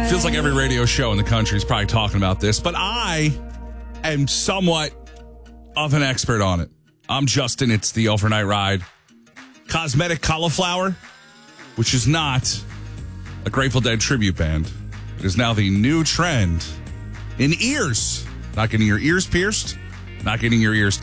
Feels like every radio show in the country is probably talking about this, but I am somewhat of an expert on it. I'm Justin. It's the Overnight Ride. Cosmetic Cauliflower, which is not a Grateful Dead tribute band. It is now the new trend in ears. Not getting your ears pierced, not getting your ears